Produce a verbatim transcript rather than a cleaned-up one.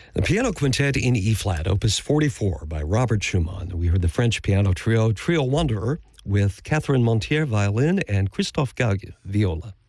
The Piano Quintet in E-flat, Opus forty-four by Robert Schumann. We heard the French piano trio, Trio Wanderer, with Catherine Montier, violin, and Christophe Gaugue, viola.